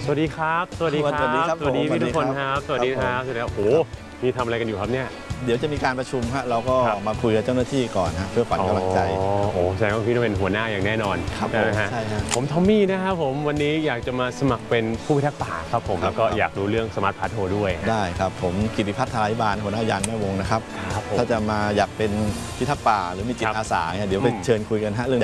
สวัสดีครับสวัสดีครับสวัสดีพี่ทุกคนครับสวัสดีครับสวัสดีครับโอ้นี่ทำอะไรกันอยู่ครับเนี่ยเดี๋ยวจะมีการประชุมฮะเราก็มาคุยกับเจ้าหน้าที่ก่อนนะเพื่อขวัญกำลังใจโอ้แสดงว่าพี่ต้องเป็นหัวหน้าอย่างแน่นอนครับใช่ครับผมทอมมี่นะครับผมวันนี้อยากจะมาสมัครเป็นผู้พิทักษ์ป่าครับผมแล้วก็อยากรู้เรื่องสมาร์ทพาสโทด้วยได้ครับผมกิติพัฒน์ธาริบาลหัวหน้ายานแม่วงนะครับถ้าจะมาอยากเป็นพิทักษ์ป่าหรือมีจิตอาสาเดี๋ยวไปเชิญคุยกันฮะเรื่อง